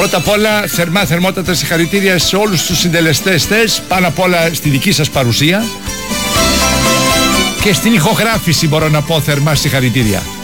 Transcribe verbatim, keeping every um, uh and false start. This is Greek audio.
Πρώτα απ' όλα, θερμά θερμότατα συγχαρητήρια σε όλους τους συντελεστές θες, πάνω απ' όλα στη δική σας παρουσία και στην ηχογράφηση μπορώ να πω θερμά συγχαρητήρια.